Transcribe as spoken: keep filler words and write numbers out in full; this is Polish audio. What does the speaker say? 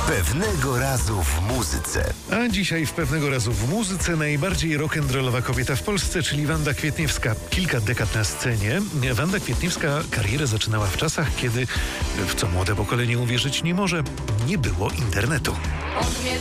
Pewnego razu w muzyce. A dzisiaj w Pewnego razu w muzyce najbardziej rock'n'rollowa kobieta w Polsce, czyli Wanda Kwietniewska. Kilka dekad na scenie. Wanda Kwietniewska karierę zaczynała w czasach, kiedy, w co młode pokolenie uwierzyć nie może, nie było internetu.